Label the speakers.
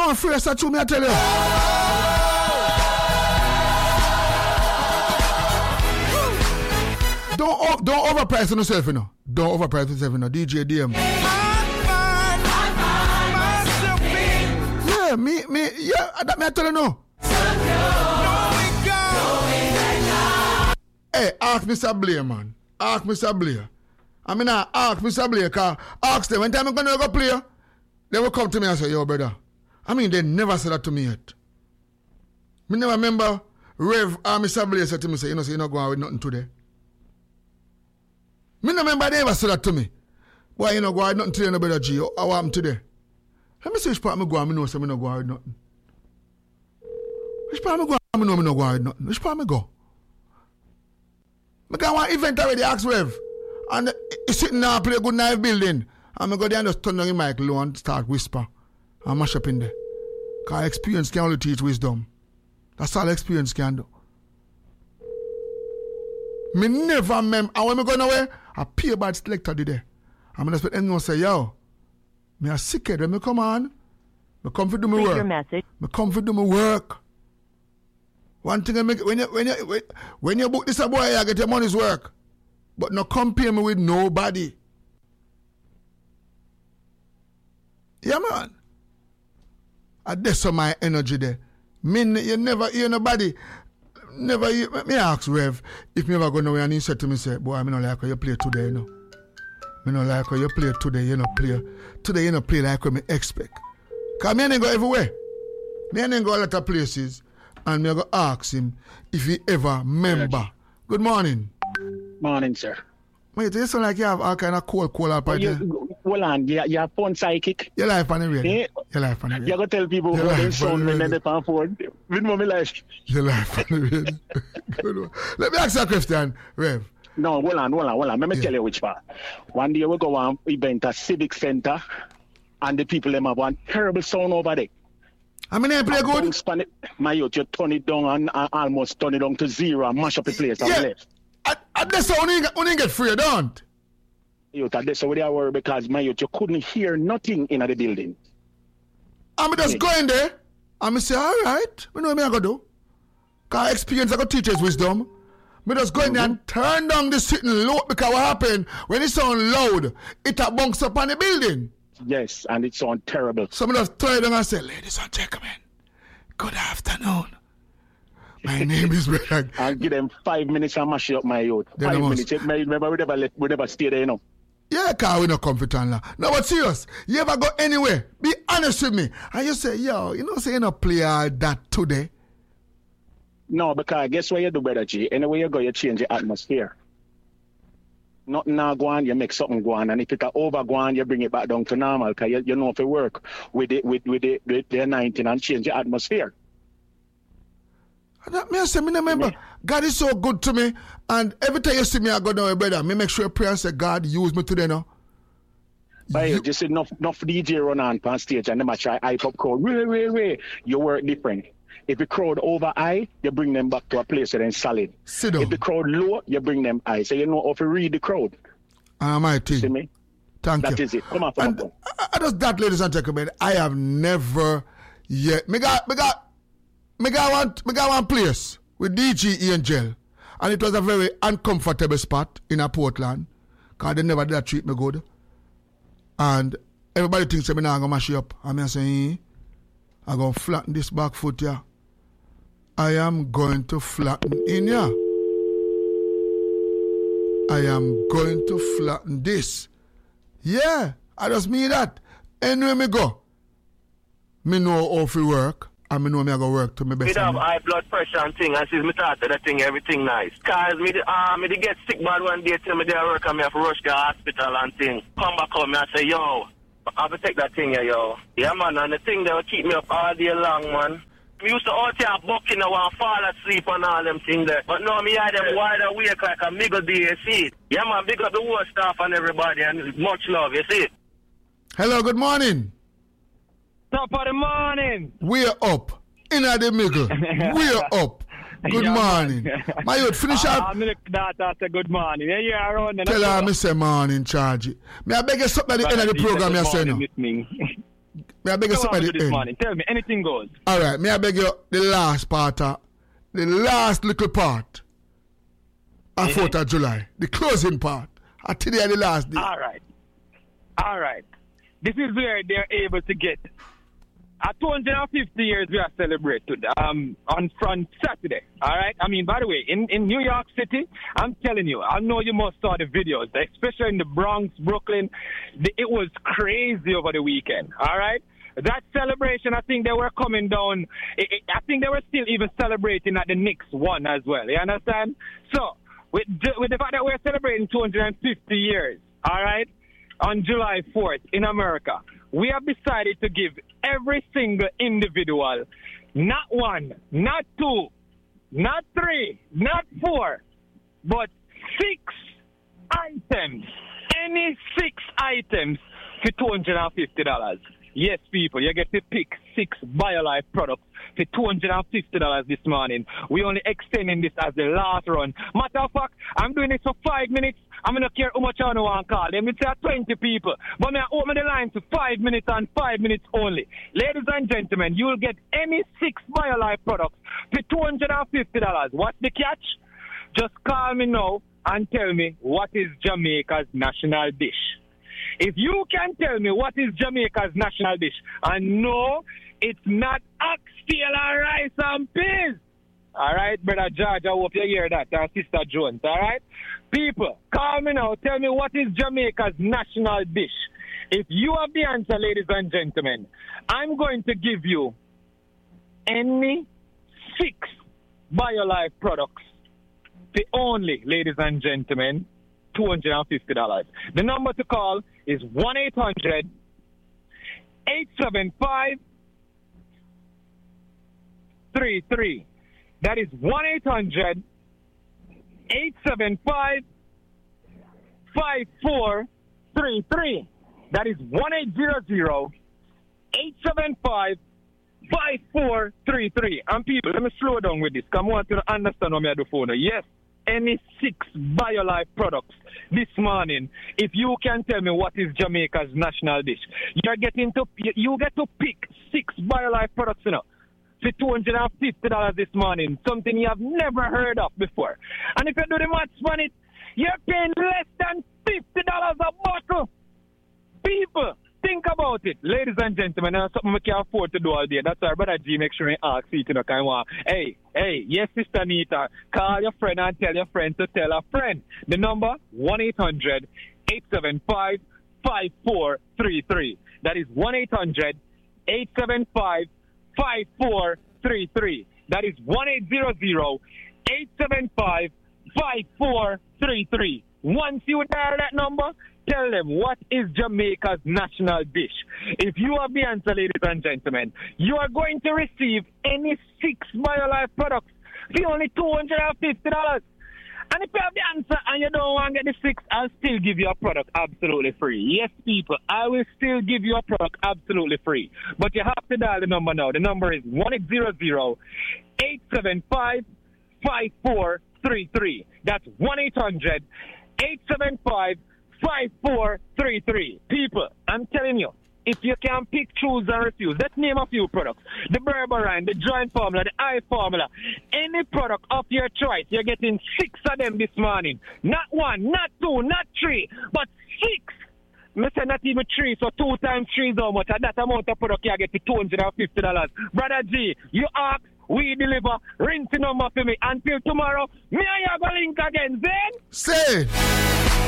Speaker 1: want free statue, me I tell you. Don't overprice yourself, you know. Don't overprice yourself, you know. DJ DM. Yeah, that me I tell you no. Hey, ask Mr. Blair, man. Ask Mr. Blair. I mean, ask Mr. Blair, because ask them, when time I'm going to go play, they will come to me and say, yo, brother. I mean, they never said that to me yet. Me never remember Rev Mr. Blair said to me, say, you know, so you're not going with nothing today. Me never remember they ever said that to me. Why you not going with nothing today, no brother G? How happened today? Let me see which part me go and me know, so me not going with nothing. Which part me go and me know me not going with nothing? Which part me go? I got one event already, ask Rev. And he's sitting there and play a good night building. And I go there and just turn on the mic low and start whisper. And mash up in there. Because experience can only teach wisdom. That's all experience can do. Me never and when I go nowhere, I pay a bad selector today. I'm going to expect anyone to say, yo, me a sick head when me come on. Me come for do my work. Me come for do my work. One thing I make when you book this a boy, you get your money's work. But no compare me with nobody. Yeah, man. That's my energy there. You never hear nobody. Never hear. Me ask Rev if me ever go nowhere and he said to me, say, boy, I don't like how you play today, you know. I don't like how you play today, you know, play. Today you don't play like what me expect. Because me ain't go everywhere. Me ain't go a lot of places. And me go ask him if he ever member. Good morning.
Speaker 2: Morning, sir.
Speaker 1: Wait, you sound like you have all kind of cold up right there.
Speaker 2: Hold on, you're a phone psychic.
Speaker 1: Your life on the radio.
Speaker 2: Eh?
Speaker 1: Your life on the radio.
Speaker 2: You're going to tell people how they sound when they can't afford. With my life.
Speaker 1: Your life on the radio. Good one. Let me ask you a question, Rev.
Speaker 2: No, hold on. Let me tell you which part. One day we go on event at Civic Center and the people them have one terrible sound over there.
Speaker 1: I mean, they play good?
Speaker 2: My youth, you turn it down and almost turn it down to zero and mash up the place and left.
Speaker 1: That's how only get free, don't?
Speaker 2: Youth, that's how they are worried because my youth, you couldn't hear nothing in the building.
Speaker 1: I'm just going there and I say, all right, we know what I'm going to do. Because experience I got teachers wisdom. I just go in there and turn down the sitting low because what happened when it sound loud, it bunks up on the building.
Speaker 2: Yes, and it sounds terrible.
Speaker 1: Some of us turn and I say, ladies and gentlemen, good afternoon. My name is Brad.
Speaker 2: I'll give them 5 minutes and mash up my youth. 5 minutes. Remember, we never stay there, you know.
Speaker 1: Yeah, because we not competent now. No, but serious, you ever go anywhere? Be honest with me. And you say, yo, you know, say you not play that today.
Speaker 2: No, because guess what you do, brother G? Anywhere you go, you change the atmosphere. Nothing now go on, you make something go on, and if it's over go on, you bring it back down to normal, because you know if you work with the 19 and change the atmosphere.
Speaker 1: I say, me remember, God is so good to me, and every time you see me, I go down, brother, me make sure you pray and say, God, use me today now.
Speaker 2: But just enough DJ run on stage, and them try hype up crowd. Way. You work different. If the crowd over high, you bring them back to a place where they're solid.
Speaker 1: Sit down.
Speaker 2: If the crowd low, you bring them high. So you know how to read the crowd.
Speaker 1: My team.
Speaker 2: See me?
Speaker 1: Thank you.
Speaker 2: That is it. Come on,
Speaker 1: and I just that, ladies and gentlemen, I have never yet. Me got one place with DG Angel, and it was a very uncomfortable spot in a Portland, because they never did treat me good. And everybody thinks I'm not going to mash it up. I'm saying, I'm going to flatten this back foot here. I am going to flatten in here. I am going to flatten this. Yeah, I just mean that. Anywhere me go, me know how to work, and me know me I go work to my best.
Speaker 3: Me have high blood pressure and thing, and since me started that thing, everything nice. Cause me get sick bad one day till me there work and me have to rush to the hospital and thing. Come back home, me I say, yo, I have to take that thing here, yo. Yeah, man, and the thing that will keep me up all day long, man. Me used to out here bucking and want fall asleep and all them things there. But now me had them wide awake like a miggle day, you see it. Yeah, man, big up the whole staff and everybody, and much love, you see it.
Speaker 1: Hello, good morning.
Speaker 4: Top of the morning.
Speaker 1: We're up. In the middle. We're up. Good morning. My youth, finish up.
Speaker 4: I'm going to say good morning. Yeah, you're around.
Speaker 1: Tell her I say morning, charge it. May I beg you something at the end of the program, you say no? May I beg you
Speaker 4: What
Speaker 1: somebody
Speaker 4: this morning? Tell me, anything goes.
Speaker 1: All right, may I beg you the last part, the last little part of 4th of July, the closing part. Today the last day.
Speaker 4: All right. This is where they're able to get. At 250 years, we are celebrated on Saturday. All right. I mean, by the way, in New York City, I'm telling you, I know you must saw the videos, especially in the Bronx, Brooklyn. It was crazy over the weekend. All right. That celebration, I think they were coming down. I think they were still even celebrating at the Knicks won as well. You understand? So, with the fact that we're celebrating 250 years, all right, on July 4th in America, we have decided to give every single individual, not one, not two, not three, not four, but 6 items. Any 6 items for $250. Yes, people, you get to pick 6 BioLife products for $250 this morning. We only extending this as the last run. Matter of fact, I'm doing this for 5 minutes. I'm going to care how much I want to call. Let me say 20 people. But I open the line to 5 minutes and 5 minutes only. Ladies and gentlemen, you will get any 6 BioLife products for $250. What's the catch? Just call me now and tell me what is Jamaica's national dish. If you can tell me what is Jamaica's national dish, and no, it's not oxtail or rice and peas. All right, Brother George, I hope you hear that. And Sister Jones, all right? People, call me now. Tell me what is Jamaica's national dish. If you have the answer, ladies and gentlemen, I'm going to give you any 6 BioLife products. The only, ladies and gentlemen, $250. The number to call is 1-800-875-33. That is 1-800-875-5433. That is 1-800-875-5433. And people, let me slow down with this, because I want you to understand what I do for now. Yes, any 6 BioLife products this morning, if you can tell me what is Jamaica's national dish, you get to pick 6 BioLife products, you know, for $250 this morning, something you have never heard of before. And if you do the maths on it, you're paying less than $50 a bottle. People, think about it. Ladies and gentlemen, that's something we can afford to do all day. That's why Brother G make sure he asks you to kind of, hey, yes, Sister Nita, call your friend and tell your friend to tell a friend. The number, 1-800-875-5433. That is 1-800-875-5433. That is 1-800-875-5433. Once you dial that number, tell them what is Jamaica's national dish. If you have the answer, ladies and gentlemen, you are going to receive any 6 BioLife products for only $250. And if you have the answer and you don't want to get the 6, I'll still give you a product absolutely free. Yes, people, I will still give you a product absolutely free. But you have to dial the number now. The number is 1-800-875-5433. That's 1-800-875-5433. People, I'm telling you, if you can pick, choose, and refuse, let's name a few products. The Berberine, the Joint Formula, the Eye Formula, any product of your choice, you're getting 6 of them this morning. Not 1, not 2, not 3, but 6. I say not even 3, so 2 times 3 is how much. At that amount of product, you get $250. Brother G, you ask, we deliver. Rinse the number for me. Until tomorrow, me and you go link again, then?
Speaker 1: Say